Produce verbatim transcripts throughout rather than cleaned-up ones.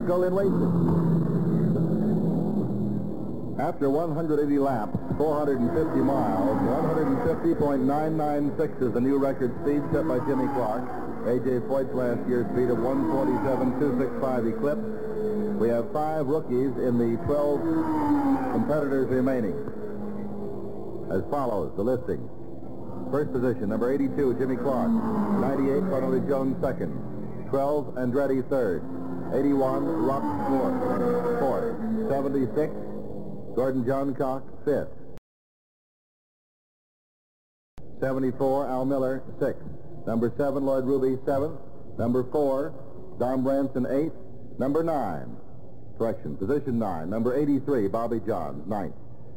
typical in racing. After one hundred eighty laps, four hundred fifty miles, one fifty point nine nine six is the new record speed set by Jimmy Clark. A J Foyt's last year's speed of one forty-seven point two six five eclipsed. We have five rookies in the twelve competitors remaining. As follows, the listing. First position, number eighty-two, Jimmy Clark. ninety-eight, Parnelli Jones second. twelve, Andretti third. eighty-one, Rock Moore fourth. seventy-six, Gordon Johncock fifth. seventy-four, Al Miller sixth. Number seven, Lloyd Ruby seventh. Number four, Don Branson eighth. Number nine, correction, position nine. Number eighty-three, Bobby Johns ninth.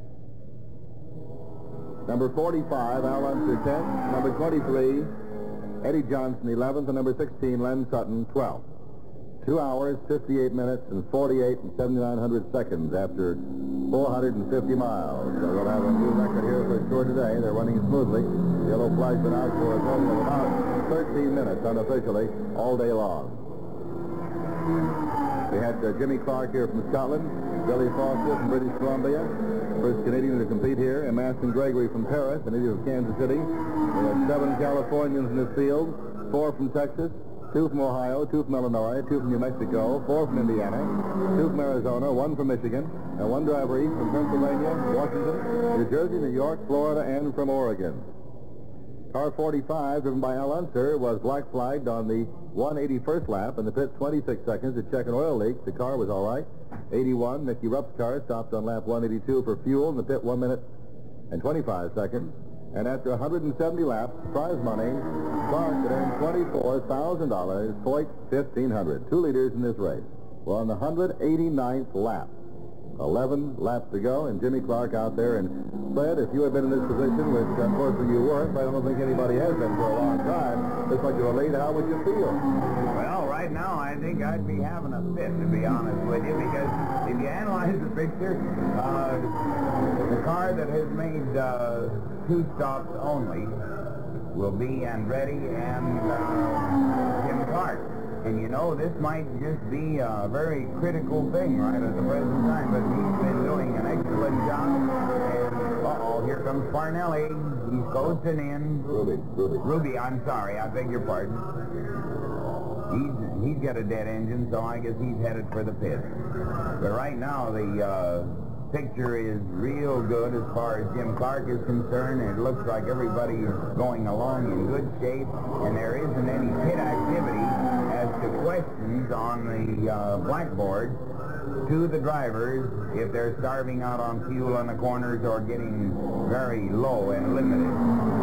Number forty-five, Al Unser tenth. Number twenty-three, Eddie Johnson eleventh. And number sixteen, Len Sutton twelfth. Two hours, fifty-eight minutes, and forty-eight and seventy-nine hundred seconds after four hundred fifty miles. So we'll have a new record here for sure today. They're running smoothly. The yellow flag's been out for a total of about thirteen minutes unofficially all day long. We had uh, Jimmy Clark here from Scotland, Billy Foster from British Columbia, first Canadian to compete here, and Maston Gregory from Paris, a native of Kansas City. We had seven Californians in this field, four from Texas, two from Ohio, two from Illinois, two from New Mexico, four from Indiana, two from Arizona, one from Michigan, and one driver each from Pennsylvania, Washington, New Jersey, New York, Florida, and from Oregon. Car forty-five, driven by Al Unser, was black flagged on the one eighty-first lap in the pit twenty-six seconds to check an oil leak. The car was all right. eighty-one, Mickey Rupp's car stopped on lap one eighty-two for fuel in the pit one minute and twenty-five seconds. And after one hundred seventy laps, prize money, Clark had earned twenty-four thousand dollars, Foyt fifteen hundred dollars. Two leaders in this race. Well, on the one hundred eighty-ninth lap, eleven laps to go, and Jimmy Clark out there. And Fred, if you had been in this position, which unfortunately you weren't, but I don't think anybody has been for a long time, just like you're late, how would you feel? Well, right now, I think I'd be having a fit, to be honest with you, because if you analyze the picture, uh, the car that has made uh, two stops only will be Andretti and uh, Jim Clark. And you know, this might just be a very critical thing right at the present time, but he's been doing an excellent job. And, uh-oh, here comes Parnelli. He's coasting in. Ruby, Ruby. Ruby, I'm sorry, I beg your pardon. He's, he's got a dead engine, so I guess he's headed for the pit. But right now, the uh, picture is real good as far as Jim Clark is concerned. It looks like everybody is going along in good shape, and there isn't any pit activity as to questions on the uh, blackboard to the drivers if they're starving out on fuel on the corners or getting very low and limited.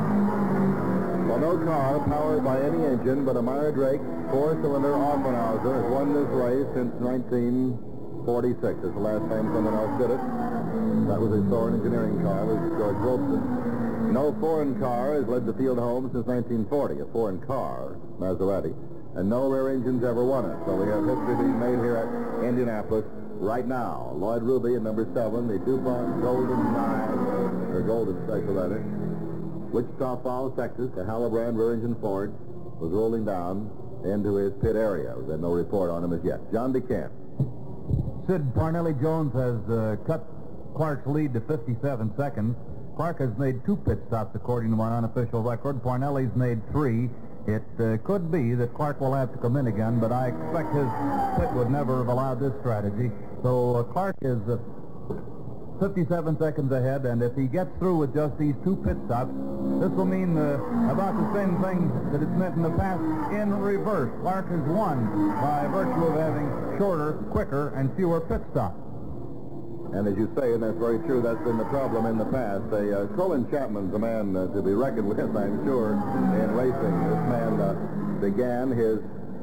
Well, no car powered by any engine but a Meyer Drake four-cylinder Offenhauser has won this race since nineteen forty-six. Is the last time someone else did it. That was a Thorne engineering car. It was George Wilson. No foreign car has led the field home since nineteen forty. A foreign car, Maserati. And no rear engines ever won it. So we have history being made here at Indianapolis right now. Lloyd Ruby at number seven, the DuPont Golden Nine, or Golden Special Letter. Wichita Falls, Texas, a Hallebrand rear engine Ford was rolling down into his pit area. We've had no report on him as yet. John DeCamp. Sid Parnelli Jones has uh, cut Clark's lead to fifty-seven seconds. Clark has made two pit stops according to my unofficial record. Parnelli's made three. It uh, could be that Clark will have to come in again, but I expect his pit would never have allowed this strategy. So uh, Clark is uh, fifty-seven seconds ahead, and if he gets through with just these two pit stops, this will mean uh, about the same thing that it's meant in the past in reverse. Clark has won by virtue of having shorter, quicker, and fewer pit stops. And as you say, and that's very true, that's been the problem in the past. A, uh, Colin Chapman's a man uh, to be reckoned with, I'm sure, in racing. This man uh, began his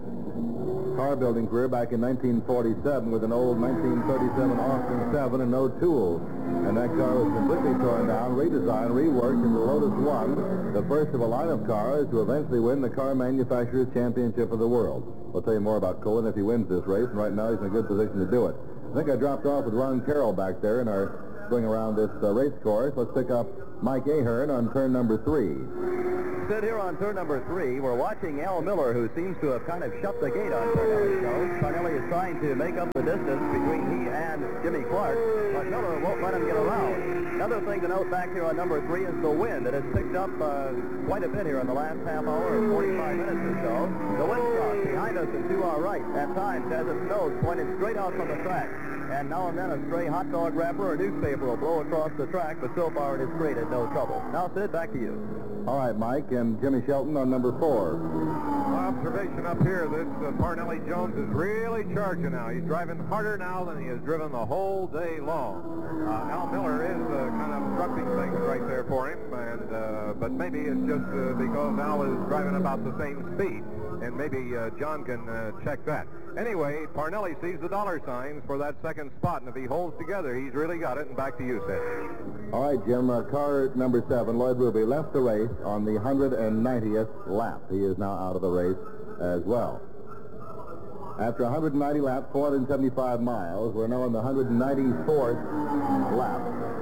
car building career back in nineteen forty-seven with an old nineteen thirty-seven Austin seven and no tools. And that car was completely torn down, redesigned, reworked into the Lotus One, the first of a line of cars to eventually win the Car Manufacturers Championship of the World. We'll tell you more about Colin if he wins this race, and right now he's in a good position to do it. I think I dropped off with Ron Carroll back there in our swing around this uh, race course. Let's pick up Mike Ahern on turn number three. Sid, here on turn number three, we're watching Al Miller, who seems to have kind of shut the gate on Parnelli Jones. Parnelli is trying to make up the distance between he and Jimmy Clark, but Miller won't let him get around. Another thing to note back here on number three is the wind. It has picked up uh, quite a bit here in the last half hour or forty-five minutes or so. The wind strong behind us and to our right at times as it snows, pointed straight out from the track. And now and then a stray hot dog wrapper or newspaper will blow across the track, but so far it has created no trouble. Now, Sid, back to you. All right, Mike, and Jimmy Shelton on number four. Observation up here, this uh, Parnelli Jones is really charging now. He's driving harder now than he has driven the whole day long. Uh, Al Miller is uh, kind of obstructing things right there for him, and uh, but maybe it's just uh, because Al is driving about the same speed, and maybe uh, John can uh, check that. Anyway, Parnelli sees the dollar signs for that second spot, and if he holds together, he's really got it. And back to you, Sid. All right, Jim, uh, car number seven, Lloyd Ruby, left the race on the one hundred ninetieth lap. He is now out of the race as well. After one hundred ninety laps, four hundred seventy-five miles, we're now on the one hundred ninety-fourth lap.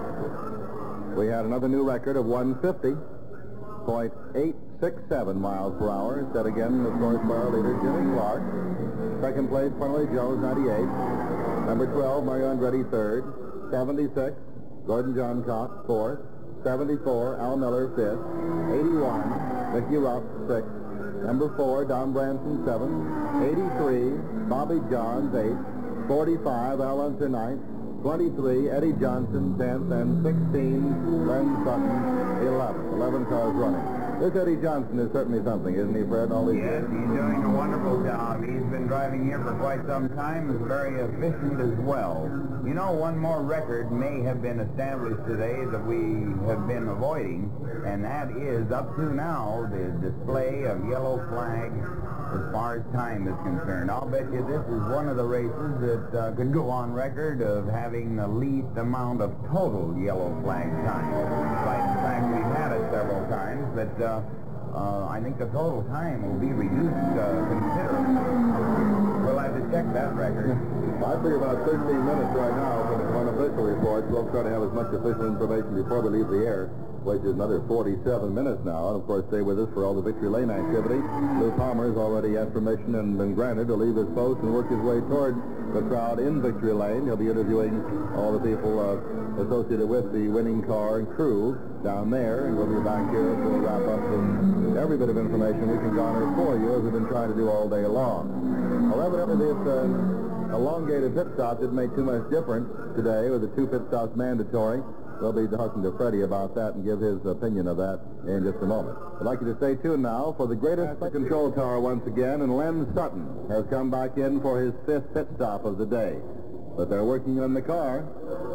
We had another new record of one fifty point eight six seven miles per hour, set again, of course, by our leader, Jimmy Clark. Second place, Parnelli Jones, ninety-eight. Number twelve, Mario Andretti, third. seventy-six, Gordon John Cox, fourth. seventy-four, Al Miller, fifth. eighty-one, Mickey Ruff, sixth. Number four, Don Branson, seventh. eighty-three, Bobby Johns, eighth. forty-five, Al Unser, ninth. twenty-three, Eddie Johnson, tenth. And sixteen, Len Sutton, eleventh. eleven cars running. This Eddie Johnson is certainly something, isn't he, Fred? All these yes, years? he's doing a wonderful job. He's been driving here for quite some time, is very efficient as well. You know, one more record may have been established today that we have been avoiding, and that is, up to now, the display of yellow flag as far as time is concerned. I'll bet you this is one of the races that uh, could go on record of having the least amount of total yellow flag time. Despite the fact we've had it several times, but uh, uh, I think the total time will be reduced uh, considerably. We'll have to check that record. I figure about thirteen minutes right now for the unofficial reports. We'll try to have as much official information before we leave the air, which is another forty-seven minutes now. And, of course, stay with us for all the Victory Lane activity. Lou Palmer has already asked permission and been granted to leave his post and work his way toward the crowd in Victory Lane. He'll be interviewing all the people uh, associated with the winning car and crew down there, and we'll be back here to wrap up with every bit of information we can garner for you, as we've been trying to do all day long. Well, evidently this uh, elongated pit stop didn't make too much difference today, with the two pit stops mandatory. We'll be talking to Freddie about that and give his opinion of that in just a moment. I'd like you to stay tuned now for the greatest control tower once again, and Len Sutton has come back in for his fifth pit stop of the day. But they're working on the car.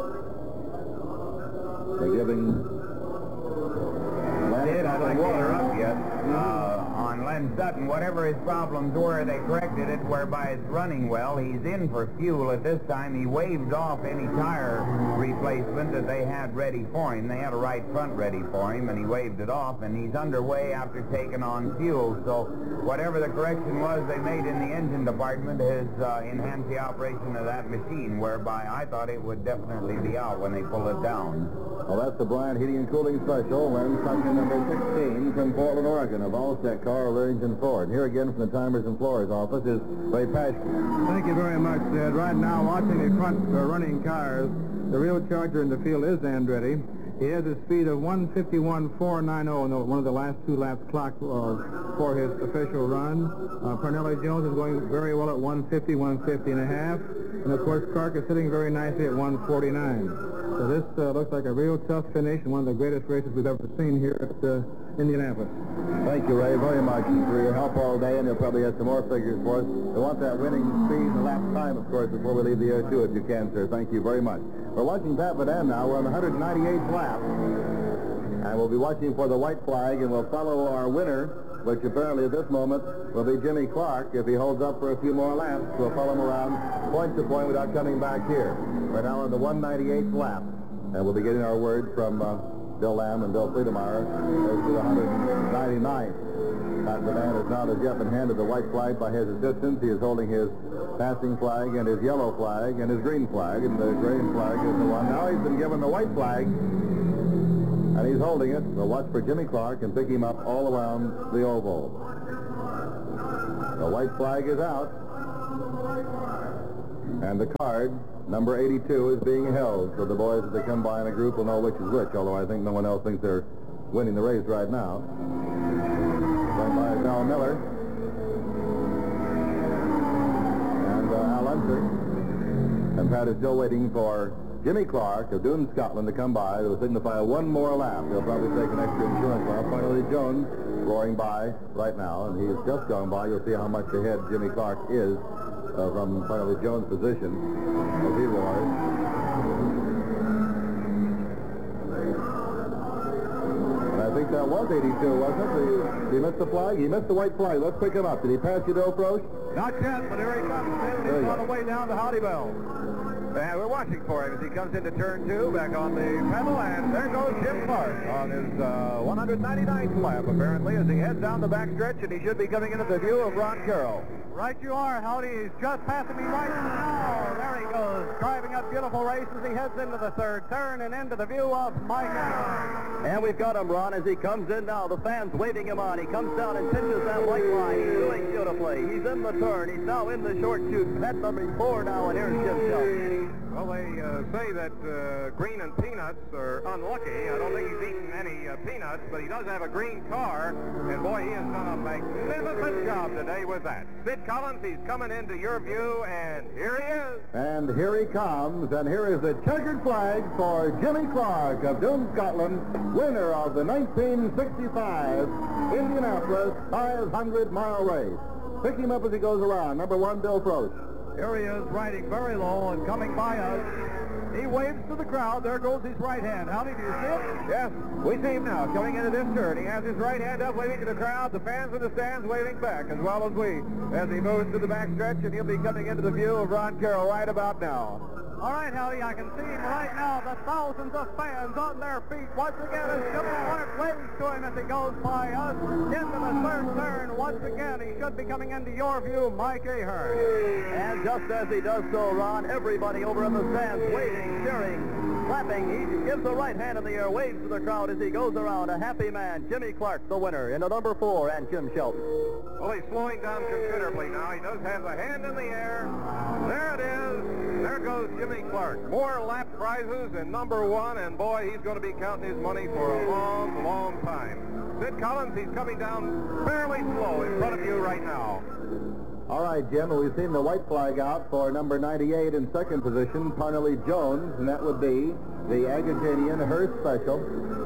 They're giving Did I'd like to interrupt you. Uh, on Len Sutton, whatever his problems were, they corrected it, whereby it's running well. He's in for fuel at this time. He waved off any tire replacement that they had ready for him. They had a right front ready for him, and he waved it off, and he's underway after taking on fuel. So whatever the correction was they made in the engine department has uh, enhanced the operation of that machine, whereby I thought it would definitely be out when they pull it down. Well, that's the Bryant Heating and Cooling Special. Len Sutton, number sixteen, from Portland, Oregon, of Allstate Car of Arrington Ford. Here again from the Timers and Floors office is Ray Paschke. Thank you very much, Sid. Right now, watching the front uh, running cars, the real charger in the field is Andretti. He has a speed of one fifty-one point four nine zero in the, one of the last two laps clocked uh, for his official run. Uh, Parnelli Jones is going very well at one fifty, one fifty and a half. And, of course, Clark is sitting very nicely at one forty-nine. So this uh, looks like a real tough finish and one of the greatest races we've ever seen here at uh, Indianapolis. Thank you, Ray, very much for your help all day, and you'll probably have some more figures for us. We want that winning speed and lap time, of course, before we leave the air, too, if you can, sir. Thank you very much. We're watching Pat Badan now. We're on the one hundred ninety-eighth lap, and we'll be watching for the white flag, and we'll follow our winner, which apparently at this moment will be Jimmy Clark. If he holds up for a few more laps, we'll follow him around point to point without coming back here. We're now on the one ninety-eighth lap, and we'll be getting our word from uh, Bill Lamb and Bill Friedemeyer as to the one hundred ninety-ninth. Pat Badan has now as yet been handed the white flag by his assistants. He is holding his passing flag and his yellow flag and his green flag, and the green flag is the one. Now he's been given the white flag, And he's holding it, so watch for Jimmy Clark and pick him up all around the oval. The white flag is out. And the card, number eighty-two, is being held. So the boys, as they come by in a group, will know which is which, although I think no one else thinks they're winning the race right now. Going by is Al Miller. And uh, Al Unser. And Pat is still waiting for Jimmy Clark of Doon, Scotland, to come by to signify one more lap. He'll probably take an extra insurance lap. Finally, Jones roaring by right now, and he's just gone by. You'll see how much ahead Jimmy Clark is uh, from finally Jones' position as he roars. And I think that was eighty-two, wasn't it? Did he miss the flag? He missed the white flag. Let's pick him up. Did he pass you, Bill Frost? Not yet, but here he comes. He's on the way down to Howdy Bell. And we're watching for him as he comes into turn two, back on the pedal, and there goes Jim Clark on his uh, one hundred ninety-ninth lap, apparently, as he heads down the backstretch, and he should be coming into the view of Ron Carroll. Right you are, Howdy. He's just passing me right now. There he goes, driving up beautiful race as he heads into the third turn and into the view of Mike Ahern. And we've got him, Ron, as he comes in now. The fans waving him on. He comes down and pinches that white line. He's doing beautifully. He's in the turn. He's now in the short chute. Pet number four now, and here's Jim Shelton. Well, they uh, say that uh, green and peanuts are unlucky. I don't think he's eaten any uh, peanuts, but he does have a green car, and boy, he has done a magnificent job today with that. Sid Collins, he's coming into your view, and here he is. And here he comes, and here is the checkered flag for Jimmy Clark of Doon, Scotland, winner of the nineteen sixty-five Indianapolis five hundred mile race. Pick him up as he goes around. Number one, Bill Frost. Here he is, riding very low and coming by us. He waves to the crowd. There goes his right hand. Howdy, do you see it? Yes, we see him now coming into this turn. He has his right hand up, waving to the crowd. The fans in the stands waving back, as well as we, as he moves to the backstretch, and he'll be coming into the view of Ron Carroll right about now. All right, Howdy, I can see him right now. The thousands of fans on their feet. Once again, as Jimmy Clark waves to him as he goes by us into the third turn. Once again, he should be coming into your view, Mike Ahern. And just as he does so, Ron, everybody over in the stands waving, cheering, clapping. He gives the right hand in the air, waves to the crowd as he goes around. A happy man, Jimmy Clark, the winner, into number four, and Jim Shelton. Well, he's slowing down considerably now. He does have the hand in the air. There it is. There goes Jimmy Clark. More lap prizes in number one, and boy, he's going to be counting his money for a long, long time. Sid Collins, he's coming down fairly slow in front of you right now. All right, Jim, we've seen the white flag out for number ninety-eight in second position, Parnelli Jones, and that would be the Argentinian Hearst Special.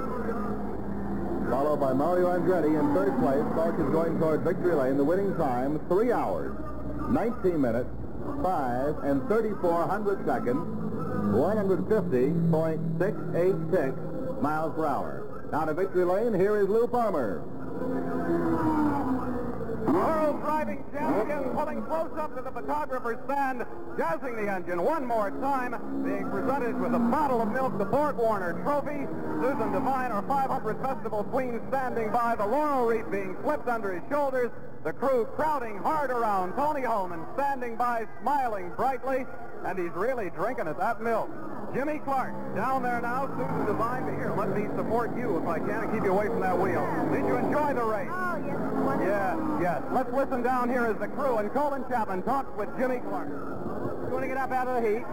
Followed by Mario Andretti in third place. Clark is going toward victory lane. The winning time, three hours, nineteen minutes, five and thirty-four hundred seconds, one hundred fifty point six eight six miles per hour. Now to victory lane, here is Lou Palmer. Earl driving champion, pulling close up to the photographer's stand, jazzing the engine one more time, being presented with a bottle of milk, the Borg Warner Trophy. Susan Devine, our five hundred Festival Queen, standing by, the laurel wreath being slipped under his shoulders, the crew crowding hard around Tony Holman, standing by, smiling brightly, and he's really drinking at that milk. Jimmy Clark, down there now, Susan Devine, here, let me support you if I can and keep you away from that wheel. Did you enjoy the race? Oh, yes, it was wonderful. Yes, yes. Let's listen down here as the crew and Colin Chapman talks with Jimmy Clark. You want to get up out of the heat?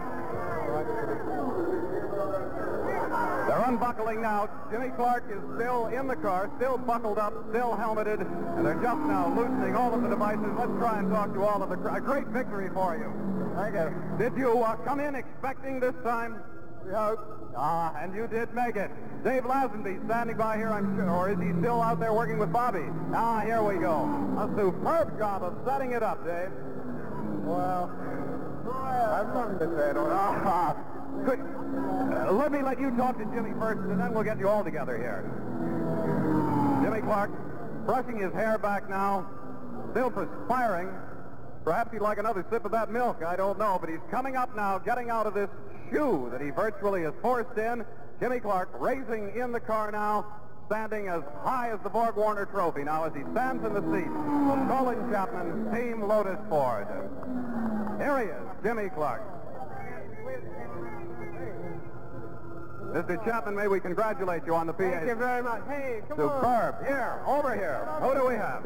They're unbuckling now. Jimmy Clark is still in the car, still buckled up, still helmeted, and they're just now loosening all of the devices. Let's try and talk to all of the crew. A great victory for you. Thank you. Did you uh, come in expecting this time? We hope. Ah, and you did make it. Dave Lazenby standing by here, I'm sure. Or is he still out there working with Bobby? Ah, here we go. A superb job of setting it up, Dave. Well, I've nothing to say. Ah, good. Uh, let me let you talk to Jimmy first, and then we'll get you all together here. Jimmy Clark, brushing his hair back now, still perspiring. Perhaps he'd like another sip of that milk. I don't know, but he's coming up now, getting out of this shoe that he virtually is forced in. Jimmy Clark raising in the car now, standing as high as the Borg Warner Trophy now as he stands in the seat of Colin Chapman's Team Lotus Ford. Here he is, Jimmy Clark. Mister Chapman, may we congratulate you on the P A. Thank you very much. Hey, come Superb. on. Here, over here. Who do we have?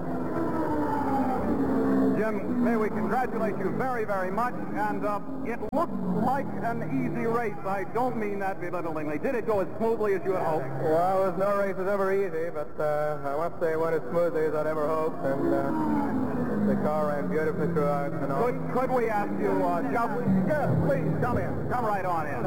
Jim, may we congratulate you very, very much. And uh, it looked like an easy race. I don't mean that belittlingly. Did it go as smoothly as you had hoped? Well, there's no race is ever easy, but uh, I must say it went as smoothly as I'd ever hoped, and uh, the car ran beautifully throughout. And all. Could, could we ask you, uh, just, yes, please, come in. Come right on in.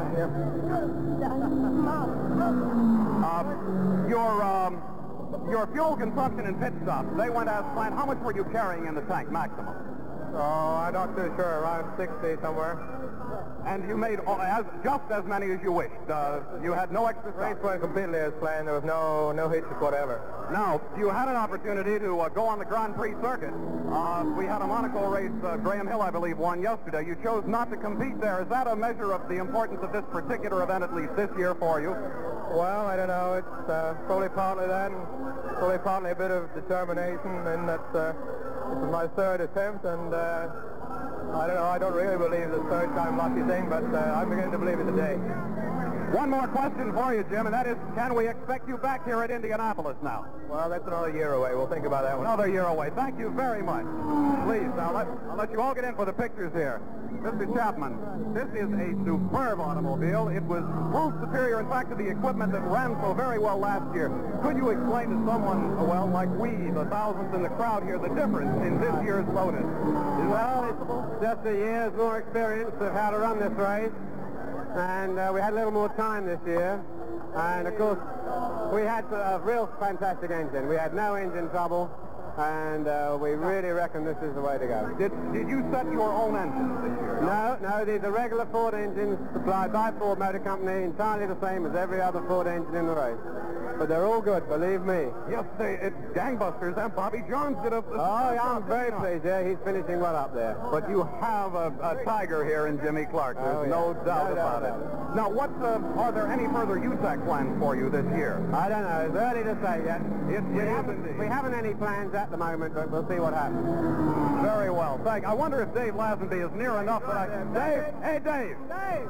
Uh, your, um, your fuel consumption and pit stops, they went as planned. How much were you carrying in the tank, maximum? Oh, I'm not too sure, around sixty somewhere. And you made all, as, just as many as you wished. Uh, you had no extra Race stops. went completely as planned. There was no no hitches whatever. Now, you had an opportunity to uh, go on the Grand Prix circuit. Uh, we had a Monaco race, uh, Graham Hill, I believe, won yesterday. You chose not to compete there. Is that a measure of the importance of this particular event, at least this year, for you? Well, I don't know. It's uh, probably partly that, and probably partly a bit of determination, and that uh, this is my third attempt, and uh, I don't know. I don't really believe the third time lucky thing, but uh, I'm beginning to believe it today. One more question for you, Jim, and that is, can we expect you back here at Indianapolis now? Well, that's another year away. We'll think about that one. Another year away. Thank you very much. Please, I'll let, I'll let you all get in for the pictures here. Mister Chapman, this is a superb automobile. It was proved superior, in fact, to the equipment that ran so very well last year. Could you explain to someone, well, like we, the thousands in the crowd here, the difference in this year's Lotus? Well, it's just a year's more experience of how to run this race, and uh, we had a little more time this year, and of course we had a real fantastic engine. We had no engine trouble, and uh, we really reckon this is the way to go. Did, did you set your own engines this year? No, no, these are regular Ford engines supplied by Ford Motor Company, entirely the same as every other Ford engine in the race. But they're all good, believe me. Yes, they, it's gangbusters, and Bobby Jones did a... a Oh, yeah, I'm very pleased. Yeah, he's finishing well up there. But you have a, a tiger here in Jimmy Clark. There's Oh, yeah. no doubt No about doubt it. about Now, what uh, are there any further U T A C plans for you this year? I don't know. It's early to say yet. It we, is haven't, indeed. we haven't any plans at the moment, but we'll see what happens. Very well. Thank. I wonder if Dave Lazenby is near enough that I... Dave! Hey, Dave! Dave!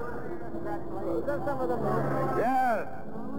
Yes!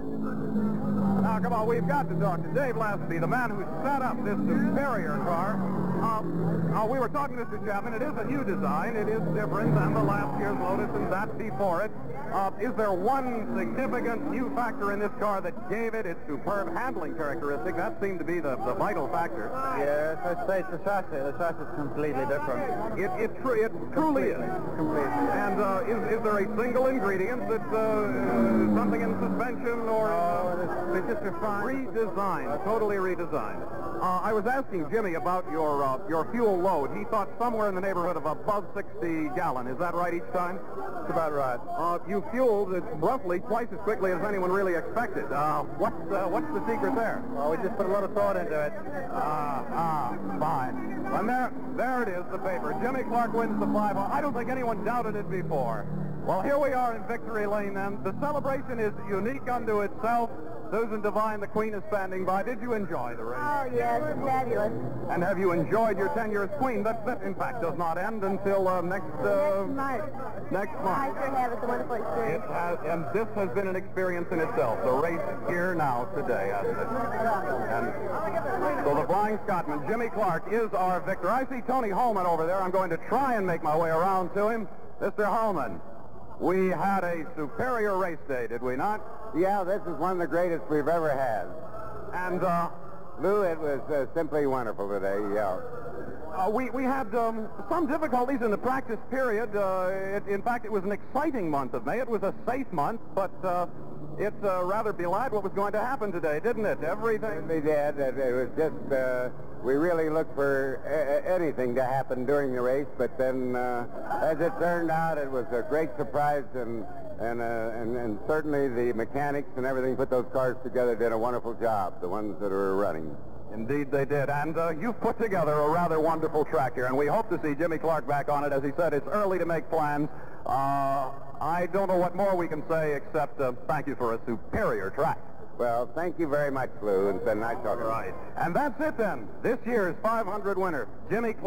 Now, come on, we've got to talk to Dave Lazenby, the man who set up this superior car. Uh, uh, we were talking to Mister Chapman. It is a new design. It is different than the last year's Lotus and that before it. Uh, is there one significant new factor in this car that gave it its superb handling characteristic? That seemed to be the, the vital factor. Yes, I'd say it's the chassis. The chassis is completely different. It, it, tr- it truly is. Completely. And uh, is, is there a single ingredient that uh, uh, something in suspension or Oh, it's, it's just refined. redesigned, totally redesigned? Uh, I was asking Jimmy about your uh, your fuel load. He thought somewhere in the neighborhood of above sixty gallon. Is that right each time? That's about right. Uh, you fueled it roughly twice as quickly as anyone really expected. Uh, what's uh, what's the secret there? Well, we just put a lot of thought into it. Ah, ah, fine. And there, there it is, the paper. Jimmy Clark wins the five. I don't think anyone doubted it before. Well, here we are in Victory Lane then. The celebration is unique unto itself. Susan Devine, the Queen, is standing by. Did you enjoy the race? Oh, yes, it's fabulous. And have you enjoyed your tenure as Queen? That, that in fact, does not end until uh, next, uh, Next month. next I month. sure have. It's a wonderful It experience. has, and this has been an experience in itself. The race here now today, hasn't it? And so the Flying Scotsman, Jimmy Clark, is our victor. I see Tony Holman over there. I'm going to try and make my way around to him. Mister Holman, we had a superior race day, did we not? Yeah, this is one of the greatest we've ever had. And uh, Lou, it was uh, simply wonderful today, yeah. uh, we, we had um, some difficulties in the practice period. Uh, it, in fact, it was an exciting month of May. It was a safe month, but uh, it uh, rather belied what was going to happen today, didn't it? Everything... We did. It, it was just, uh, we really looked for a- anything to happen during the race, but then, uh, as it turned out, it was a great surprise, and and, uh, and and certainly the mechanics and everything put those cars together did a wonderful job, the ones that are running. Indeed they did, and uh, you've put together a rather wonderful track here, and we hope to see Jimmy Clark back on it. As he said, it's early to make plans. Uh, I don't know what more we can say except uh, thank you for a superior track. Well, thank you very much, Lou. It's been nice talking. Right. And that's it then. This year's five hundred winner, Jimmy Clark.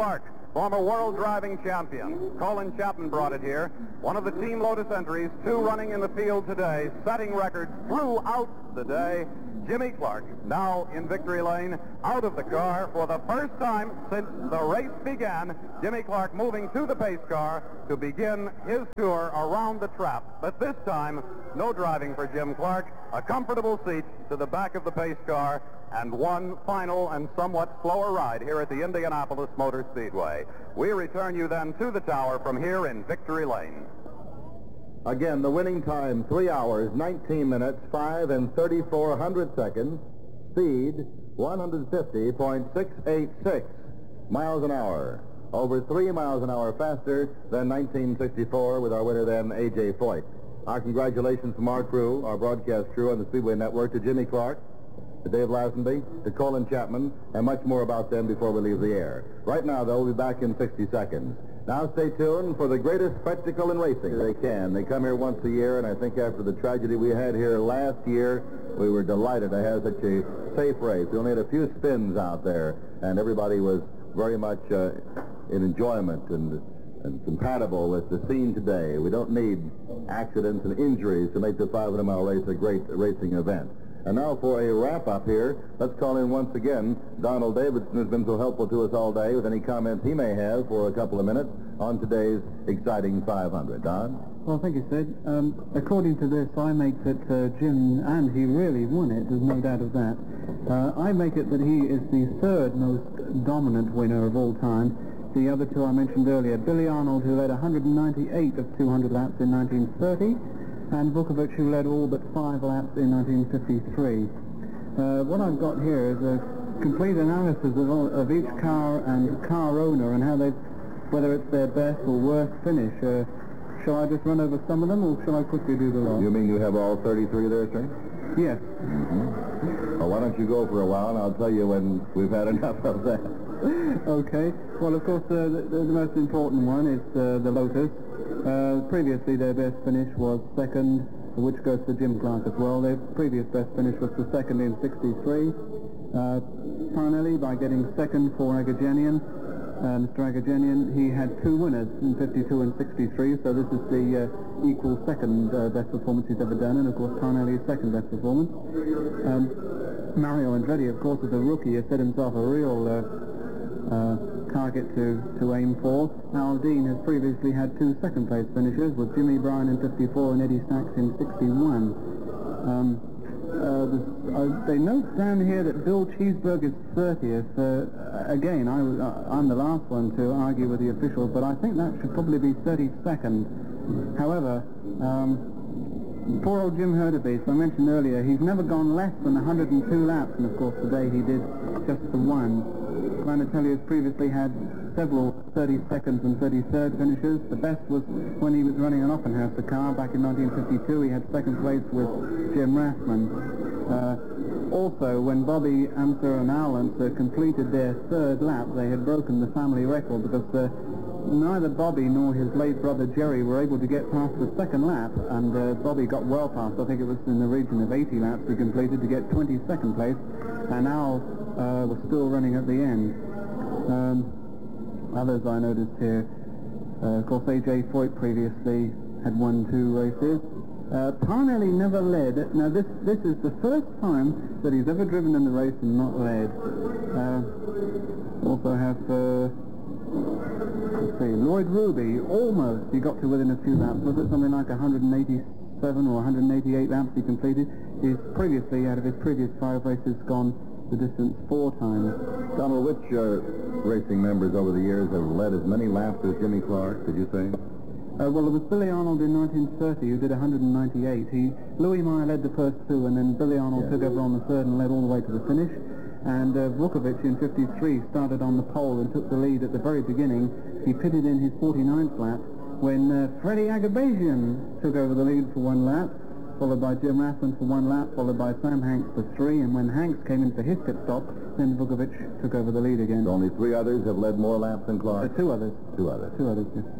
former world driving champion. Colin Chapman brought it here. One of the Team Lotus entries, two running in the field today, setting records throughout the day. Jimmy Clark, now in victory lane, out of the car for the first time since the race began. Jimmy Clark moving to the pace car to begin his tour around the trap. But this time, no driving for Jim Clark. A comfortable seat to the back of the pace car and one final and somewhat slower ride here at the Indianapolis Motor Speedway. We return you then to the tower from here in Victory Lane. Again, the winning time, three hours, nineteen minutes, five and thirty-four hundred seconds. Speed, one hundred fifty point six eight six miles an hour. Over three miles an hour faster than nineteen sixty-four with our winner then, A J. Foyt. Our congratulations from our crew, our broadcast crew on the Speedway Network, to Jimmy Clark, to Dave Lazenby, to Colin Chapman, and much more about them before we leave the air. Right now, though, we'll be back in sixty seconds. Now stay tuned for the greatest spectacle in racing. They can. They come here once a year, and I think after the tragedy we had here last year, we were delighted to have such a safe race. We only had a few spins out there, and everybody was very much uh, in enjoyment and, and compatible with the scene today. We don't need accidents and injuries to make the five hundred mile race a great racing event. And now for a wrap-up here, let's call in once again Donald Davidson, who's been so helpful to us all day, with any comments he may have for a couple of minutes on today's exciting five hundred. Don? Well, thank you, Sid. Um, according to this, I make that uh, Jim, and he really won it, there's no doubt of that. Uh, I make it that he is the third most dominant winner of all time. The other two I mentioned earlier, Billy Arnold, who led one hundred ninety-eight of two hundred laps in nineteen thirty, and Vukovic, who led all but five laps in nineteen fifty-three. Uh, what I've got here is a complete analysis of, all, of each car and car owner and how they, whether it's their best or worst finish. Uh, shall I just run over some of them, or shall I quickly do the lot? You mean you have all thirty-three there, sir? Yes. Mm-hmm. Well, why don't you go for a while, and I'll tell you when we've had enough of that. Okay. Well, of course, uh, the, the most important one is uh, the Lotus. Uh, previously, their best finish was second, which goes to Jim Clark as well. Their previous best finish was the second in sixty-three. Uh, Parnelli, by getting second for Agajanian, uh, Mister Agajanian, he had two winners in fifty-two and sixty-three, so this is the uh, equal second uh, best performance he's ever done, and of course Parnelli's second best performance. Um, Mario Andretti, of course, as a rookie, has set himself a real uh, uh, target to, to aim for. Al Dean has previously had two second-place finishes, with Jimmy Bryan in fifty-four and Eddie Sachs in sixty-one. Um, uh, uh, they note down here that Bill Cheeseburg is thirtieth. Uh, again, I, uh, I'm the last one to argue with the officials, but I think that should probably be thirty-second. However, um, poor old Jim Hurtubise, I mentioned earlier, he's never gone less than one hundred two laps, and of course today he did just the one. Granatelli has previously had several thirty-seconds and thirty-third finishes. The best was when he was running an Offenhauser car back in nineteen fifty-two. He had second place with Jim Rathman. Uh, also, when Bobby, Amser, and Allen uh, completed their third lap, they had broken the family record because uh, neither Bobby nor his late brother Jerry were able to get past the second lap, and uh, Bobby got well past. I think it was in the region of eighty laps he completed to get twenty-second place, and Al uh, was still running at the end. Um, others I noticed here, uh, of course, A J. Foyt previously had won two races. Uh, Parnelli never led. Now this this is the first time that he's ever driven in the race and not led. Uh, also have, uh, let's see, Lloyd Ruby, almost, he got to within a few laps. Was it something like one hundred eighty-seven or one hundred eighty-eight laps he completed? He's previously, out of his previous five races, gone the distance four times. Donald, which uh, racing members over the years have led as many laps as Jimmy Clark, did you say? Uh, well, it was Billy Arnold in nineteen thirty who did one hundred ninety-eight. He, Louis Meyer led the first two, and then Billy Arnold yeah. took over on the third and led all the way to the finish. And uh, Vukovic in fifty-three started on the pole and took the lead at the very beginning. He pitted in his forty-ninth lap when uh, Freddie Agabasian took over the lead for one lap, followed by Jim Rathman for one lap, followed by Sam Hanks for three, and when Hanks came in for his pit stop, then Vukovic took over the lead again. So only three others have led more laps than Clark? Uh, two others. Two others. Two others, yes.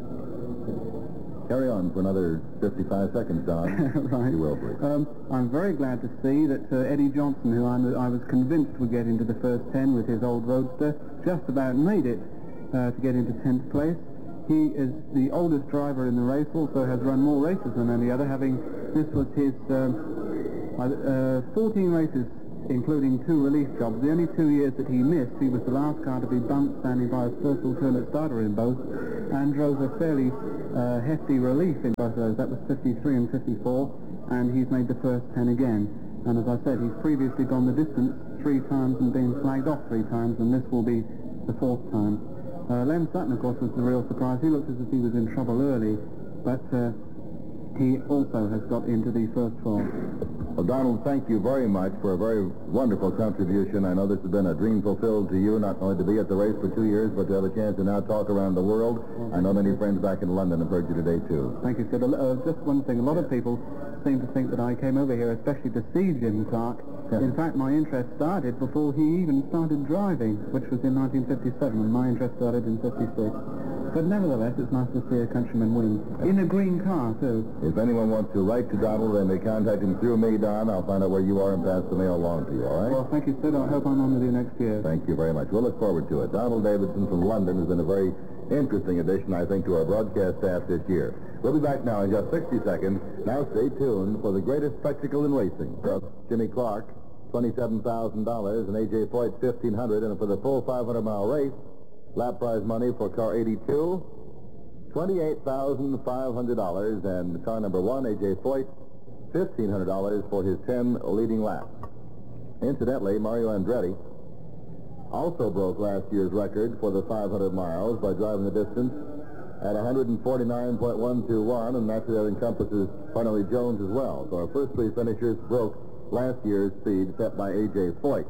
Carry on for another fifty-five seconds, Don. Right. You will, please. Um, I'm very glad to see that uh, Eddie Johnson, who I'm, I was convinced would get into the first ten with his old roadster, just about made it. uh, to get into tenth place. He is the oldest driver in the race, also has run more races than any other, having, this was his um, uh, fourteen races, including two relief jobs. The only two years that he missed, he was the last car to be bumped, standing by his first alternate starter in both, and drove a fairly uh, hefty relief in both of those. That was fifty-three and fifty-four, and he's made the first ten again. And as I said, he's previously gone the distance three times and been flagged off three times, and this will be the fourth time. Uh, Len Sutton, of course, was the real surprise. He looked as if he was in trouble early, but uh, he also has got into the first four. Well, Donald, thank you very much for a very wonderful contribution. I know this has been a dream fulfilled to you, not only to be at the race for two years, but to have a chance to now talk around the world. I know many friends back in London have heard you today, too. Thank you, Sid. Uh, just one thing. A lot of people seem to think that I came over here especially to see Jim Clark. Yeah. In fact, my interest started before he even started driving, which was in nineteen fifty-seven, and my interest started in fifty-six. But nevertheless, it's nice to see a countryman win. In a green car, too. If anyone wants to write to Donald, then they contact him through me, Don. I'll find out where you are and pass the mail along to you, all right? Well, thank you, Sid. I hope I'm on with you next year. Thank you very much. We'll look forward to it. Donald Davidson from London has been a very interesting addition, I think, to our broadcast staff this year. We'll be back now in just sixty seconds. Now stay tuned for the greatest spectacle in racing. Jimmy Clark, twenty-seven thousand dollars, and A J Foyt, fifteen hundred dollars. And for the full five hundred mile race, lap prize money for car eighty-two, twenty-eight thousand five hundred dollars, and car number one, A J Foyt, fifteen hundred dollars for his ten leading laps. Incidentally, Mario Andretti also broke last year's record for the five hundred miles by driving the distance at one forty-nine point one two one, and naturally that encompasses Parnelli Jones as well. So our first three finishers broke last year's speed set by A J Foyt.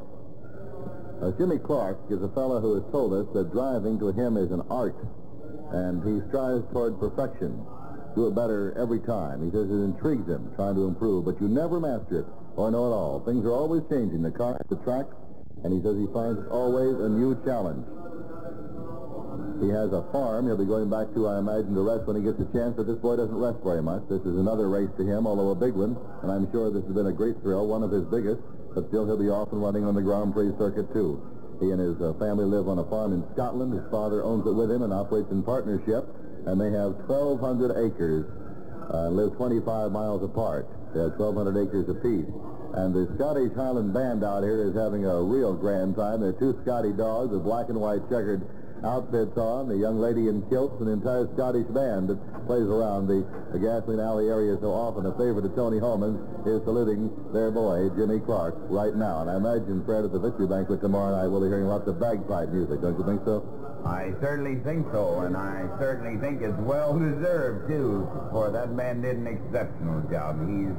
Uh, Jimmy Clark is a fellow who has told us that driving to him is an art, and he strives toward perfection. Do it better every time. He says it intrigues him, trying to improve, but you never master it or know it all. Things are always changing, the car, the track, and he says he finds it always a new challenge. He has a farm he'll be going back to, I imagine, to rest when he gets a chance, but this boy doesn't rest very much. This is another race to him, although a big one, and I'm sure this has been a great thrill, one of his biggest, but still he'll be off and running on the Grand Prix circuit, too. He and his uh, family live on a farm in Scotland. His father owns it with him and operates in partnership, and they have twelve hundred acres, uh, live twenty-five miles apart. They have twelve hundred acres apiece. And the Scottish Highland Band out here is having a real grand time. There are two Scotty dogs with black and white checkered outfits on, the young lady in kilts, and the entire Scottish band that plays around the, the Gasoline Alley area so often. A favorite of Tony Holman is saluting their boy, Jimmy Clark, right now. And I imagine, Fred, at the victory banquet tomorrow night, we'll be hearing lots of bagpipe music. Don't you think so? I certainly think so, and I certainly think it's well-deserved, too, for that man did an exceptional job. He's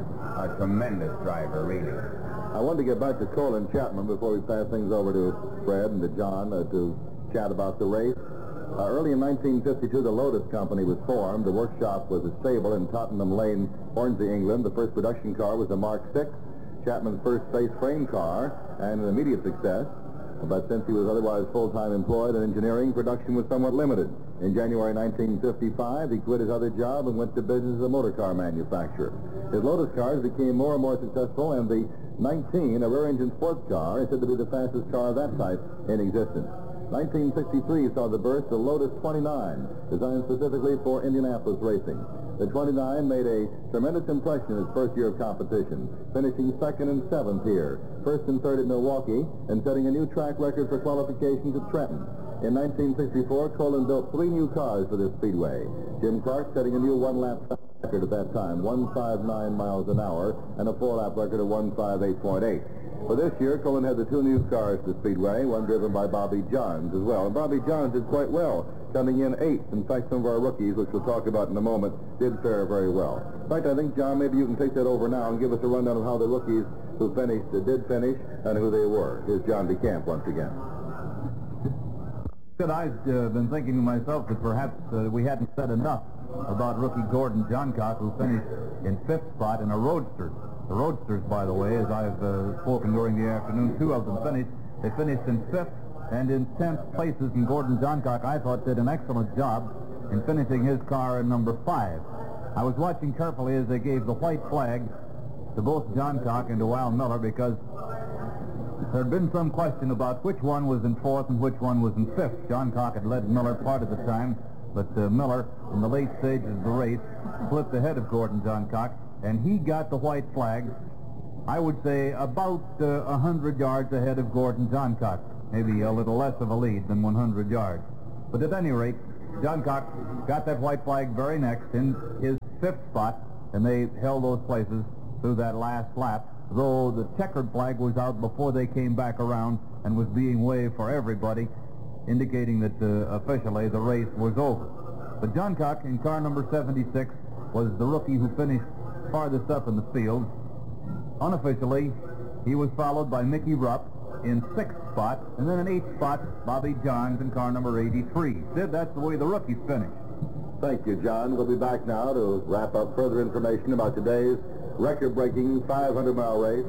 a tremendous driver, really. I wanted to get back to Colin Chapman before we pass things over to Fred and to John uh, to chat about the race. Uh, early in nineteen fifty-two, the Lotus Company was formed. The workshop was a stable in Tottenham Lane, Hornsey, England. The first production car was the Mark six, Chapman's first face frame car, and an immediate success. But since he was otherwise full-time employed in engineering, production was somewhat limited. In January nineteen fifty-five, he quit his other job and went to business as a motor car manufacturer. His Lotus cars became more and more successful, and the nineteen, a rear-engine sports car, is said to be the fastest car of that type in existence. nineteen sixty-three saw the birth of Lotus twenty-nine, designed specifically for Indianapolis racing. The twenty-nine made a tremendous impression in its first year of competition, finishing second and seventh here, first and third at Milwaukee, and setting a new track record for qualifications at Trenton. In nineteen sixty-four, Colin built three new cars for this speedway. Jim Clark setting a new one-lap record at that time, one fifty-nine miles an hour, and a four-lap record of one fifty-eight point eight. For this year, Colin had the two new cars to Speedway, one driven by Bobby Johns as well. And Bobby Johns did quite well, coming in eighth. In fact, some of our rookies, which we'll talk about in a moment, did fare very well. In fact, I think, John, maybe you can take that over now and give us a rundown of how the rookies who finished uh, did finish and who they were. Here's John DeCamp once again. Good. I've uh, been thinking to myself that perhaps uh, we hadn't said enough about rookie Gordon Johncock, who finished in fifth spot in a roadster. The roadsters, by the way, as I've uh, spoken during the afternoon, two of them finished. They finished in fifth and in tenth places, and Gordon Johncock, I thought, did an excellent job in finishing his car in number five. I was watching carefully as they gave the white flag to both Johncock and to Al Miller, because there had been some question about which one was in fourth and which one was in fifth. John Cock had led Miller part of the time, but uh, Miller, in the late stages of the race, slipped ahead of Gordon John Cock, and he got the white flag, I would say, about uh, one hundred yards ahead of Gordon John Cock. Maybe a little less of a lead than one hundred yards. But at any rate, John Cock got that white flag very next in his fifth spot, and they held those places through that last lap, though the checkered flag was out before they came back around and was being waved for everybody, indicating that uh, officially the race was over. But John Cock in car number seventy-six was the rookie who finished farthest up in the field. Unofficially, he was followed by Mickey Rupp in sixth spot, and then in eighth spot, Bobby Johns in car number eighty-three. Sid, that's the way the rookies finished. Thank you, John. We'll be back now to wrap up further information about today's record-breaking five hundred mile race.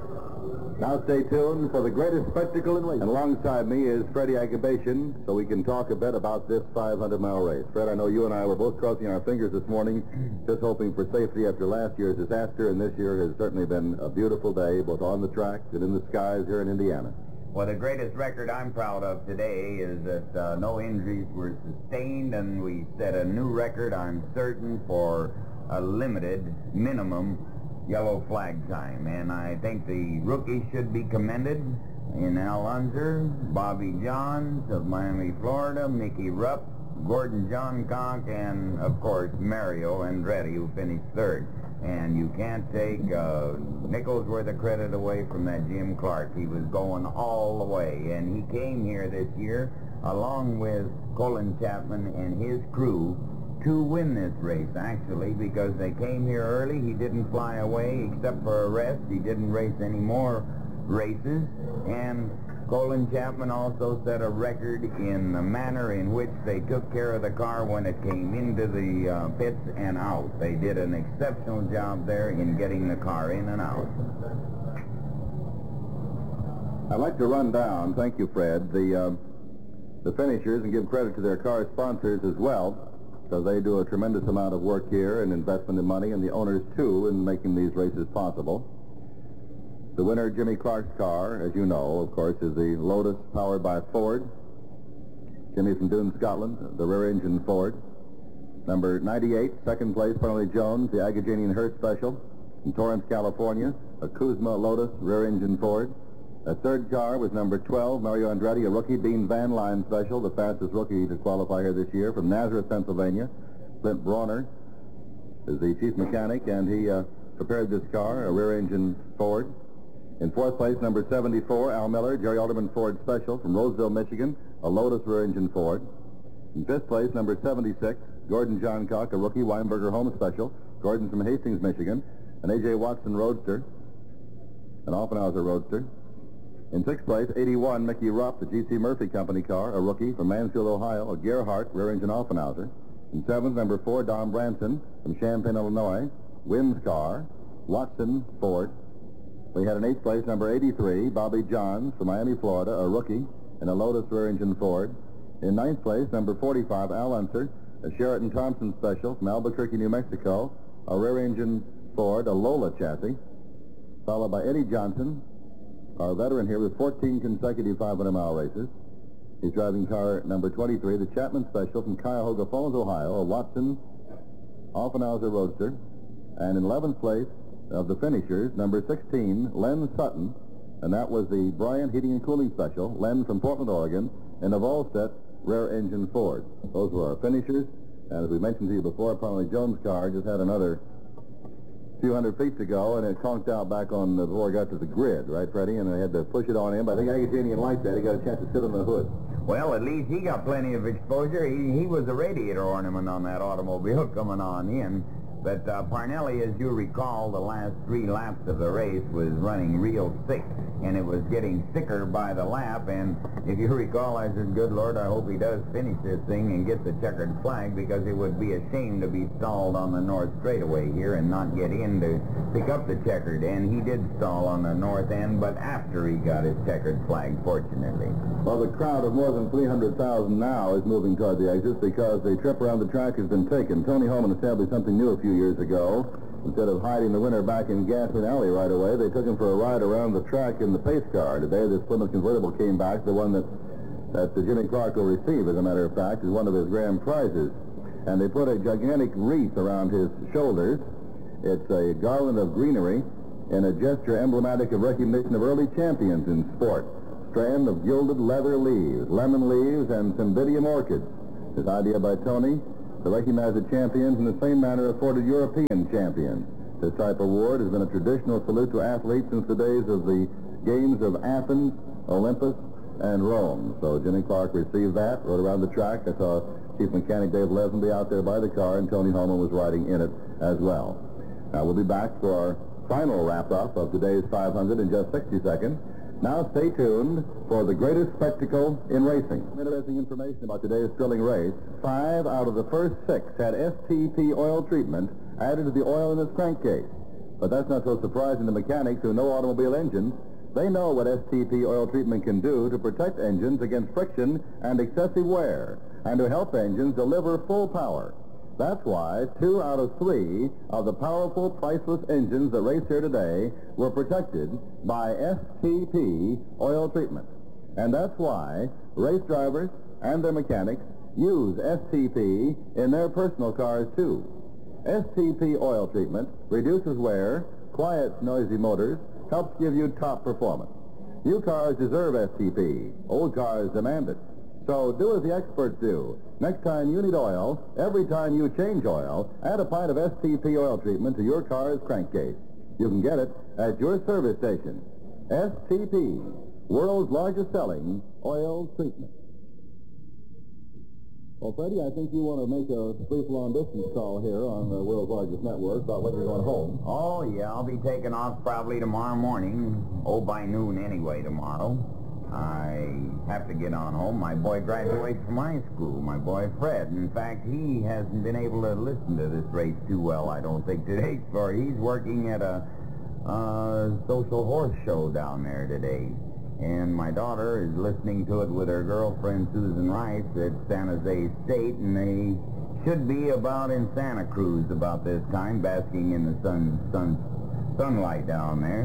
Now stay tuned for the greatest spectacle in racing. And alongside me is Freddie Agabation, so we can talk a bit about this five hundred mile race. Fred, I know you and I were both crossing our fingers this morning, just hoping for safety after last year's disaster, and this year has certainly been a beautiful day, both on the track and in the skies here in Indiana. Well, the greatest record I'm proud of today is that uh, no injuries were sustained, and we set a new record, I'm certain, for a limited minimum yellow flag time. And I think the rookies should be commended in Al Unser, Bobby Johns of Miami, Florida, Mickey Rupp, Gordon John Cock, and, of course, Mario Andretti, who finished third. And you can't take a nickel's worth of credit away from that Jim Clark. He was going all the way, and he came here this year along with Colin Chapman and his crew to win this race, actually, because they came here early. He didn't fly away except for a rest. He didn't race any more races, and Colin Chapman also set a record in the manner in which they took care of the car when it came into the uh, pits and out. They did an exceptional job there in getting the car in and out. I'd like to run down, thank you, Fred, the, uh, the finishers and give credit to their car sponsors as well, because they do a tremendous amount of work here and investment in money, and the owners, too, in making these races possible. The winner, Jimmy Clark's car, as you know, of course, is the Lotus powered by Ford. Jimmy from Doon, Scotland, the rear-engine Ford. Number ninety-eight, second place, Parnelli Jones, the Agajanian Hurt Special. From Torrance, California, a Kuzma Lotus rear-engine Ford. A third car was number twelve, Mario Andretti, a rookie Dean Van Line Special, the fastest rookie to qualify here this year. From Nazareth, Pennsylvania, Flint Brawner is the chief mechanic, and he uh, prepared this car, a rear-engine Ford. In fourth place, number seventy-four, Al Miller, Jerry Alderman Ford Special from Roseville, Michigan, a Lotus rear-engine Ford. In fifth place, number seventy-six, Gordon John Cock, a rookie Weinberger Home Special. Gordon's from Hastings, Michigan, an A J Watson Roadster, an Offenhauser Roadster. In sixth place, eighty-one, Mickey Rupp, the G C Murphy Company car, a rookie from Mansfield, Ohio, a Gerhardt rear-engine Offenhauser. In seventh, number four, Don Branson from Champaign, Illinois, Wynn's car, Watson Ford. We had in eighth place, number eighty-three, Bobby Johns from Miami, Florida, a rookie in a Lotus rear-engine Ford. In ninth place, number forty-five, Al Unser, a Sheraton Thompson Special from Albuquerque, New Mexico, a rear-engine Ford, a Lola chassis, followed by Eddie Johnson, our veteran here with fourteen consecutive five hundred mile races. He's driving car number twenty-three, the Chapman Special from Cuyahoga Falls, Ohio, a Watson Offenhauser Roadster. And in eleventh place of the finishers, number sixteen, Len Sutton, and that was the Bryant Heating and Cooling Special, Len from Portland, Oregon, in a Volstead rear-engine Ford. Those were our finishers, and as we mentioned to you before, Parnelli Jones' car just had another few hundred feet to go, and it conked out back on the, before it got to the grid, right, Freddie? And they had to push it on him. But I think Agajanian liked that. He got a chance to sit on the hood. Well, at least he got plenty of exposure. He, he was a radiator ornament on that automobile coming on in. But uh, Parnelli, as you recall, the last three laps of the race was running real thick, and it was getting thicker by the lap. And if you recall, I said, good Lord, I hope he does finish this thing and get the checkered flag, because it would be a shame to be stalled on the north straightaway here and not get in to pick up the checkered. And he did stall on the north end, but after he got his checkered flag, fortunately. Well, the crowd of more than three hundred thousand now is moving toward the exits because the trip around the track has been taken. Tony Holman established something new a few years ago. Instead of hiding the winner back in Gasoline Alley right away, they took him for a ride around the track in the pace car. Today, this Plymouth convertible came back, the one that, that uh, Jimmy Clark will receive, as a matter of fact, is one of his grand prizes. And they put a gigantic wreath around his shoulders. It's a garland of greenery in a gesture emblematic of recognition of early champions in sport. Strand of gilded leather leaves, lemon leaves, and cymbidium orchids. This idea by Tony to recognize the champions in the same manner afforded European champions. This type of award has been a traditional salute to athletes since the days of the games of Athens, Olympus, and Rome. So Jimmy Clark received that, rode around the track. I saw Chief Mechanic Dave Lesenby out there by the car, and Tony Holman was riding in it as well. Now, we'll be back for our final wrap-up of today's five hundred in just sixty seconds. Now stay tuned for the greatest spectacle in racing. Interesting information about today's thrilling race. Five out of the first six had S T P oil treatment added to the oil in its crankcase. But that's not so surprising to mechanics who know automobile engines. They know what S T P oil treatment can do to protect engines against friction and excessive wear, and to help engines deliver full power. That's why two out of three of the powerful, priceless engines that race here today were protected by S T P oil treatment. And that's why race drivers and their mechanics use S T P in their personal cars, too. S T P oil treatment reduces wear, quiets noisy motors, helps give you top performance. New cars deserve S T P. Old cars demand it. So do as the experts do. Next time you need oil, every time you change oil, add a pint of S T P oil treatment to your car's crankcase. You can get it at your service station. S T P, world's largest selling oil treatment. Well, Freddie, I think you want to make a brief long-distance call here on the world's largest network about when you're going home. Oh, yeah, I'll be taking off probably tomorrow morning. Oh, by noon anyway tomorrow. I have to get on home. My boy graduates from high school, my boy Fred. In fact, he hasn't been able to listen to this race too well, I don't think, today. For he's working at a uh, social horse show down there today. And my daughter is listening to it with her girlfriend, Susan Rice, at San Jose State, and they should be about in Santa Cruz about this time, basking in the sun, sun, sunlight down there.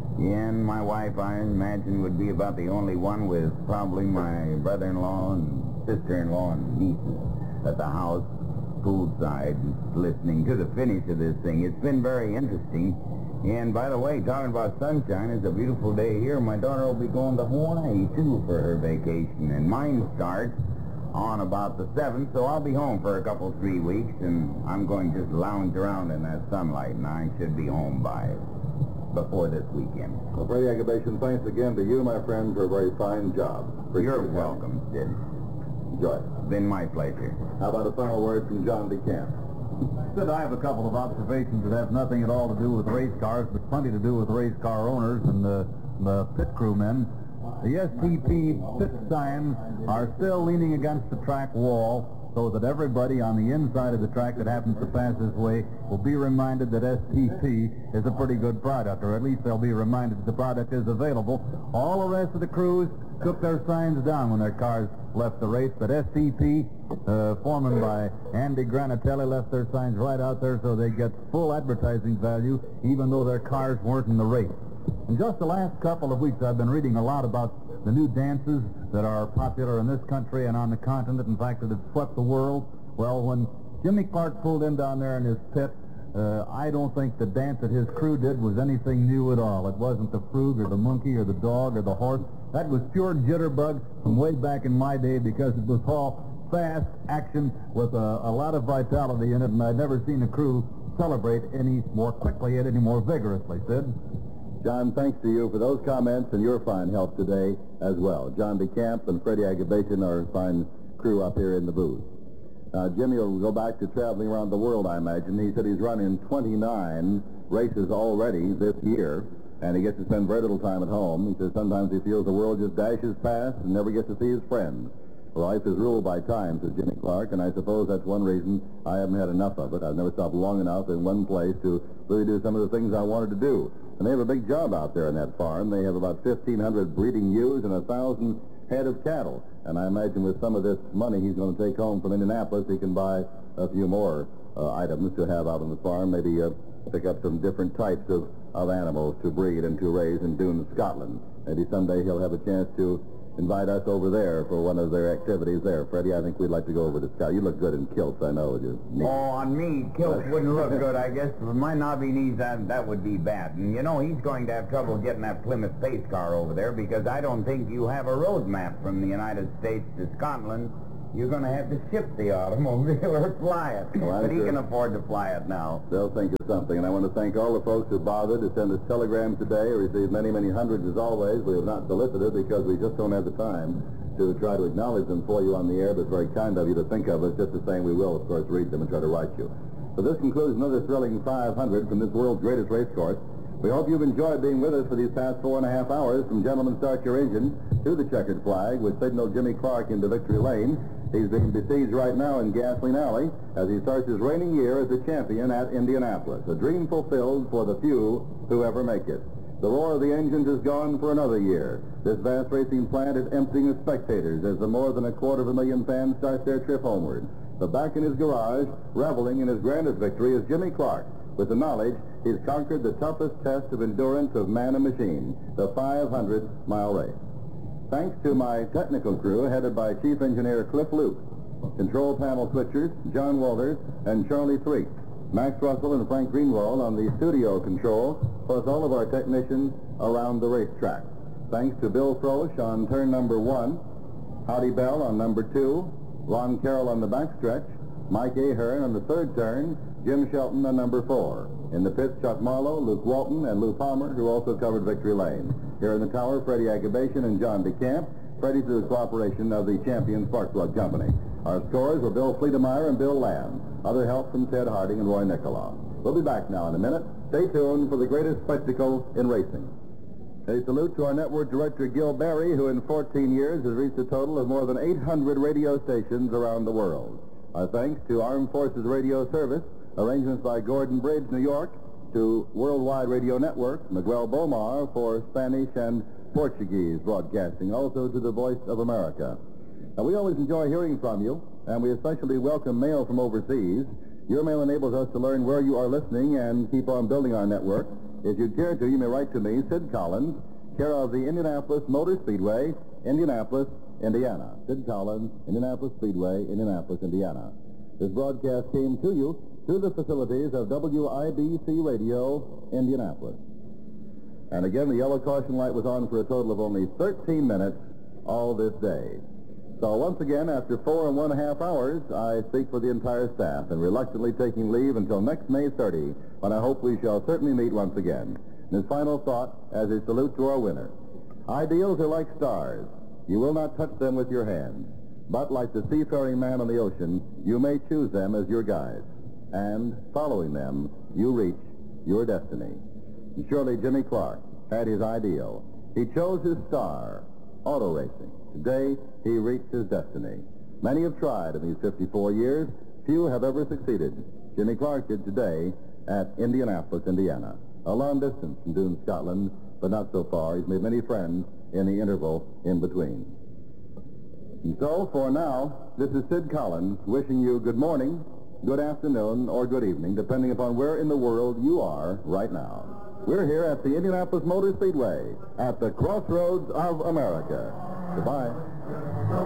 And my wife, I imagine, would be about the only one with probably my brother-in-law and sister-in-law and nieces at the house, poolside, listening to the finish of this thing. It's been very interesting. And by the way, talking about sunshine, it's a beautiful day here. My daughter will be going to Hawaii, too, for her vacation. And mine starts on about the seventh, so I'll be home for a couple, three weeks, and I'm going to just lounge around in that sunlight, and I should be home by before this weekend. Well, Freddie Agabation, thanks again to you, my friend, for a very fine job. Appreciate You're it. welcome, Sid. Enjoy it. It's been my pleasure. How about a final word from John DeCamp? Sid, I have a couple of observations that have nothing at all to do with race cars, but plenty to do with race car owners and the, the pit crew men. The S T P pit signs are still leaning against the track wall so that everybody on the inside of the track that happens to pass this way will be reminded that S T P is a pretty good product, or at least they'll be reminded that the product is available. All the rest of the crews took their signs down when their cars left the race, but S T P, uh, foreman by Andy Granatelli, left their signs right out there so they get full advertising value, even though their cars weren't in the race. In just the last couple of weeks, I've been reading a lot about the new dances that are popular in this country and on the continent, in fact, that have swept the world. Well, when Jimmy Clark pulled in down there in his pit, uh, I don't think the dance that his crew did was anything new at all. It wasn't the frog or the monkey or the dog or the horse. That was pure jitterbug from way back in my day, because it was all fast action with a, a lot of vitality in it, and I'd never seen a crew celebrate any more quickly and any more vigorously, Sid. John, thanks to you for those comments and your fine help today as well. John DeCamp and Freddie Agabation, our fine crew up here in the booth. Uh, Jimmy will go back to traveling around the world, I imagine. He said he's run in twenty-nine races already this year, and he gets to spend very little time at home. He says sometimes he feels the world just dashes past and never gets to see his friends. Life is ruled by time, says Jimmy Clark, and I suppose that's one reason I haven't had enough of it. I've never stopped long enough in one place to really do some of the things I wanted to do. And they have a big job out there on that farm. They have about fifteen hundred breeding ewes and a thousand head of cattle. And I imagine with some of this money he's going to take home from Indianapolis, he can buy a few more uh, items to have out on the farm, maybe uh, pick up some different types of, of animals to breed and to raise in Doon, Scotland. Maybe someday he'll have a chance to invite us over there for one of their activities there. Freddie, I think we'd like to go over to Scott. You look good in kilts, I know. You Oh, on me, kilts wouldn't look good, I guess. With my knobby knees, that, that would be bad. And, you know, he's going to have trouble getting that Plymouth Pace car over there because I don't think you have a road map from the United States to Scotland. You're going to have to ship the automobile or fly it. Well, but he sure. can afford to fly it now. They'll think of something. And I want to thank all the folks who bothered to send us telegrams today. We received many, many hundreds as always. We have not solicited because we just don't have the time to try to acknowledge them for you on the air, but very kind of you to think of us. Just the same, we will, of course, read them and try to write you. So this concludes another thrilling five hundred from this world's greatest race course. We hope you've enjoyed being with us for these past four and a half hours from Gentlemen Start Your Engine to the checkered flag, which signaled Jimmy Clark into victory lane. He's being besieged right now in Gasoline Alley as he starts his reigning year as a champion at Indianapolis. A dream fulfilled for the few who ever make it. The roar of the engines is gone for another year. This vast racing plant is emptying of spectators as the more than a quarter of a million fans start their trip homeward. But back in his garage, reveling in his grandest victory, is Jimmy Clark, with the knowledge he's conquered the toughest test of endurance of man and machine, the five hundred mile race. Thanks to my technical crew, headed by Chief Engineer Cliff Luke, control panel switchers, John Walters, and Charlie Threek, Max Russell and Frank Greenwald on the studio control, plus all of our technicians around the racetrack. Thanks to Bill Frosch on turn number one, Howdy Bell on number two, Ron Carroll on the backstretch, Mike Ahern on the third turn, Jim Shelton on number four. In the pits, Chuck Marlowe, Luke Walton, and Lou Palmer, who also covered victory lane. Here in the tower, Freddie Agabation and John DeCamp. Freddie through the cooperation of the champion Spark Plug Company. Our scores were Bill Fleetemeyer and Bill Lamb. Other help from Ted Harding and Roy Nicolau. We'll be back now in a minute. Stay tuned for the greatest spectacle in racing. A salute to our network director, Gil Barry, who in fourteen years has reached a total of more than eight hundred radio stations around the world. Our thanks to Armed Forces Radio Service, arrangements by Gordon Bridge, New York, to Worldwide Radio Network, Miguel Bomar for Spanish and Portuguese broadcasting, also to the Voice of America. Now, we always enjoy hearing from you, and we especially welcome mail from overseas. Your mail enables us to learn where you are listening and keep on building our network. If you care to, you may write to me, Sid Collins, care of the Indianapolis Motor Speedway, Indianapolis, Indiana. Sid Collins, Indianapolis Speedway, Indianapolis, Indiana. This broadcast came to you through the facilities of W I B C Radio, Indianapolis. And again, the yellow caution light was on for a total of only thirteen minutes all this day. So once again, after four and one half hours, I speak for the entire staff and reluctantly taking leave until next May thirtieth, when I hope we shall certainly meet once again. And his final thought as a salute to our winner. Ideals are like stars. You will not touch them with your hands. But like the seafaring man on the ocean, you may choose them as your guides. And following them, you reach your destiny. And surely Jimmy Clark had his ideal. He chose his star, auto racing. Today, he reached his destiny. Many have tried in these fifty-four years. Few have ever succeeded. Jimmy Clark did today at Indianapolis, Indiana. A long distance from Doon, Scotland, but not so far. He's made many friends in the interval in between. And so, for now, this is Sid Collins wishing you good morning, good afternoon, or good evening, depending upon where in the world you are right now. We're here at the Indianapolis Motor Speedway, at the crossroads of America. Goodbye.